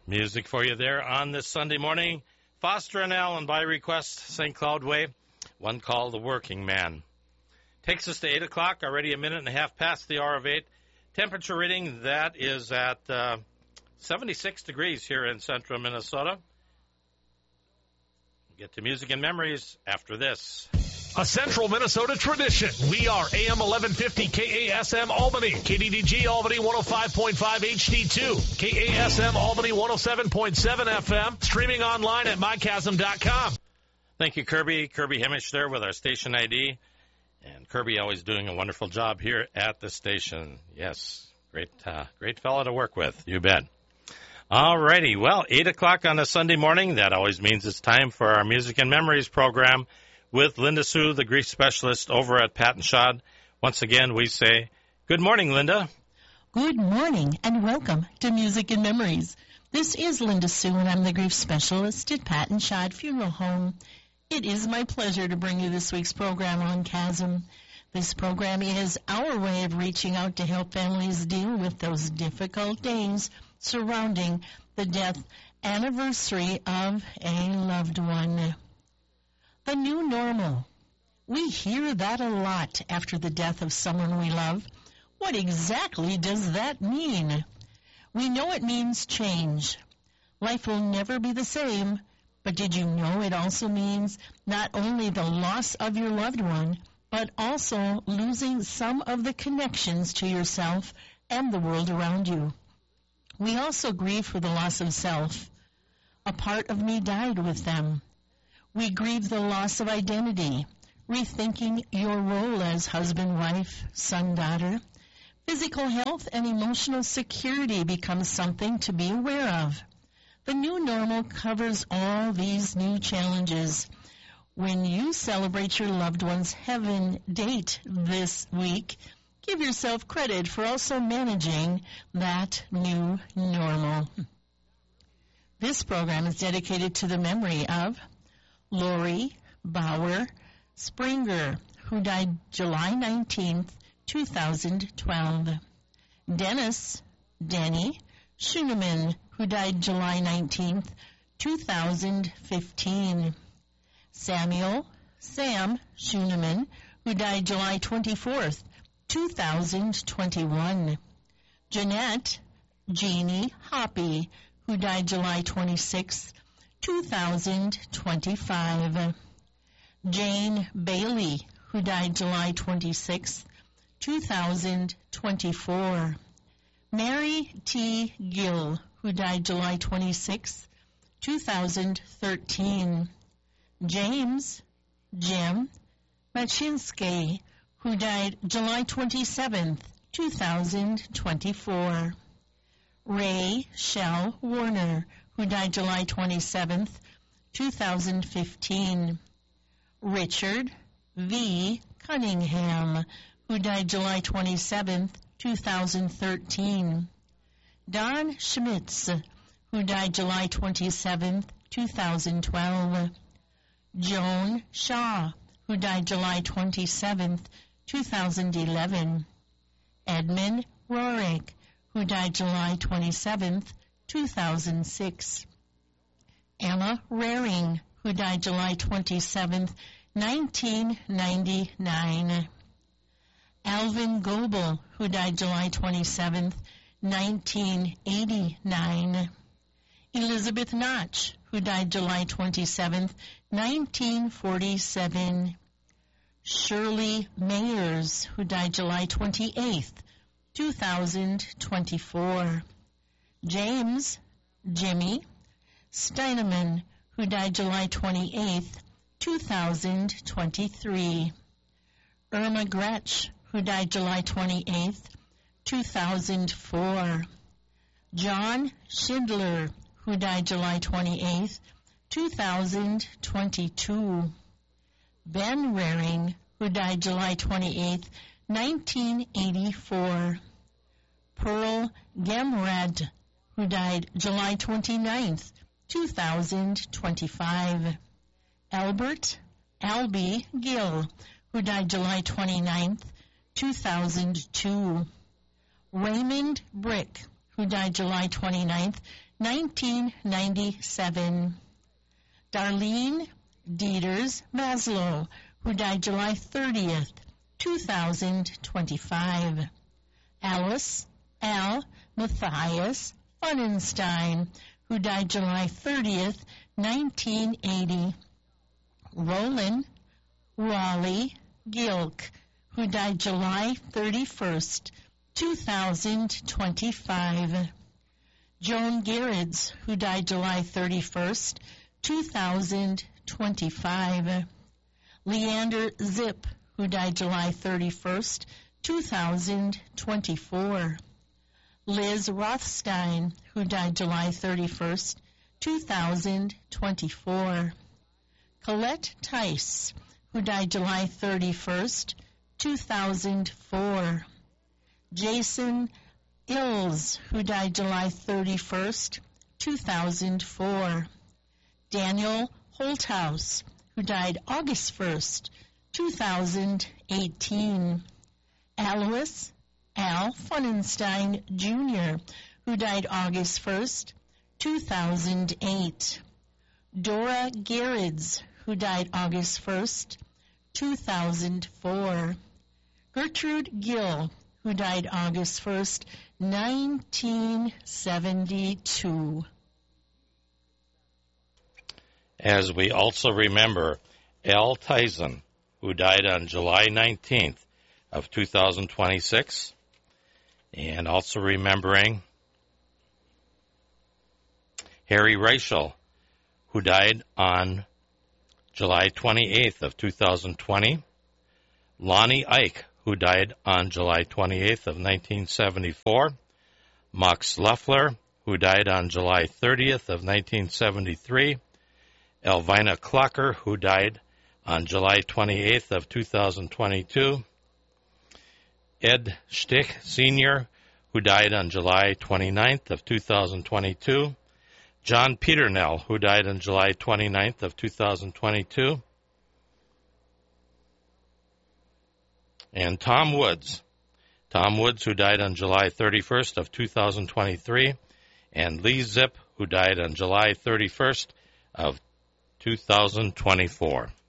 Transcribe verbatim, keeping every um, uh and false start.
Music for you there on this Sunday morning. Foster and Allen by request, Saint Cloud Way, one called The Working Man. Takes us to eight o'clock, already a minute and a half past the hour of eight. Temperature reading, that is at uh, seventy-six degrees here in central Minnesota. Get to music and memories after this. A Central Minnesota tradition. We are A M eleven fifty K A S M Albany, K D D G Albany one oh five point five H D two, K A S M Albany one oh seven point seven F M, streaming online at my chasm dot com. Thank you, Kirby. Kirby Hemish there with our station I D. And Kirby always doing a wonderful job here at the station. Yes, great uh, great fellow to work with. You bet. All righty. Well, eight o'clock on a Sunday morning. That always means it's time for our Music and Memories program with Linda Sue, the grief specialist over at Pat and Shad. Once again, we say, good morning, Linda. Good morning, and welcome to Music and Memories. This is Linda Sue, and I'm the grief specialist at Pat and Shad Funeral Home. It is my pleasure to bring you this week's program on Chasm. This program is our way of reaching out to help families deal with those difficult days surrounding the death anniversary of a loved one. The new normal. We hear that a lot after the death of someone we love. What exactly does that mean? We know it means change. Life will never be the same, but did you know it also means not only the loss of your loved one, but also losing some of the connections to yourself and the world around you? We also grieve for the loss of self. A part of me died with them. We grieve the loss of identity, rethinking your role as husband, wife, son, daughter. Physical health and emotional security becomes something to be aware of. The new normal covers all these new challenges. When you celebrate your loved one's heaven date this week, give yourself credit for also managing that new normal. This program is dedicated to the memory of Lori Bauer Springer, who died July nineteenth, two thousand twelve. Dennis Denny Schuneman, who died July nineteenth, two thousand fifteen. Samuel Sam Schuneman, who died July twenty-fourth, two thousand twenty-one. Jeanette Jeannie Hoppy, who died July twenty-sixth, two thousand twenty-five. Jane Bailey, who died July twenty-sixth, two thousand twenty-four. Mary T. Gill, who died July twenty-sixth, two thousand thirteen. James Jim Machinsky, who died July twenty-seventh, two thousand twenty-four. Ray Shell Warner, who died July twenty-seventh, two thousand fifteen. Richard V. Cunningham, who died July twenty-seventh, two thousand thirteen. Don Schmitz, who died July twenty-seventh, two thousand twelve. Joan Shaw, who died July twenty-seventh, two thousand eleven. Edmund Rorick, who died July twenty-seventh, two thousand six. Emma Raring, who died July twenty-seventh, nineteen ninety-nine. Alvin Goebel, who died July twenty-seventh, nineteen eighty-nine. Elizabeth Notch, who died July twenty-seventh, nineteen forty-seven. Shirley Mayers, who died July twenty-eighth, two thousand twenty-four. James Jimmy Steineman, who died July twenty-eighth, two thousand twenty-three. Irma Gretsch, who died July twenty-eighth, two thousand four. John Schindler, who died July twenty-eighth, two thousand twenty-two. Ben Raring, who died July twenty-eighth, nineteen eighty-four. Pearl Gamrad, who died July twenty-ninth, two thousand twenty-five. Albert Albie Gill, who died July twenty-ninth, two thousand two. Raymond Brick, who died July twenty-ninth, nineteen ninety-seven. Darlene Dieters Maslow, who died July thirtieth, two thousand twenty-five. Alice Al Matthias Funenstein, who died July thirtieth, nineteen eighty. Roland Raleigh Gilk, who died July thirty-first, two thousand twenty-five. Joan Gerrits, who died July thirty-first, two thousand twenty-five. Leander Zip, who died July thirty-first, two thousand twenty-four. Liz Rothstein, who died July thirty-first, two thousand twenty-four. Colette Tice, who died July thirty-first, two thousand four. Jason Ills, who died July thirty-first, two thousand four. Daniel Holthouse, who died August first, two thousand eighteen. Alois Al Funenstein Junior, who died August first, two thousand eight. Dora Gerrits, who died August first, two thousand four. Gertrude Gill, who died August first, nineteen seventy-two. As we also remember Al Tyson, who died on July nineteenth of two thousand twenty-six, and also remembering Harry Reichel, who died on July twenty-eighth of two thousand twenty, Lonnie Ike, who died on July twenty-eighth of nineteen seventy-four, Max Loeffler, who died on July thirtieth of nineteen seventy-three, Elvina Clocker, who died on July twenty-eighth of two thousand twenty-two, Ed Stich Senior, who died on July twenty-ninth of two thousand twenty-two, John Peternell, who died on July twenty-ninth of two thousand twenty-two, and Tom Woods. Tom Woods, who died on July thirty-first of two thousand twenty-three, and Lee Zip, who died on July thirty-first of two thousand twenty-four.